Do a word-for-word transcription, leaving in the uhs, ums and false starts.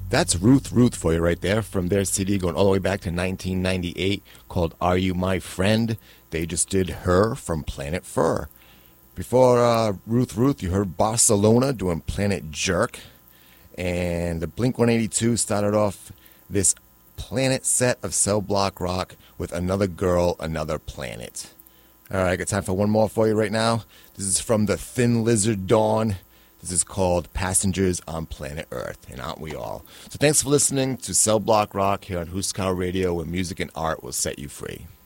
That's Ruth Ruth for you right there from their C D going all the way back to nineteen ninety-eight called Are You My Friend? They just did Her from Planet Fur. Before uh, Ruth Ruth, you heard Barcelona doing Planet Jerk. And the Blink one eighty-two started off this planet set of cell block rock with Another Girl, Another Planet. All right, I got time for one more for you right now. This is from the Thin Lizard Dawn. This is called Passengers on Planet Earth, and aren't we all? So thanks for listening to Cell Block Rock here on Huskar Radio, where music and art will set you free.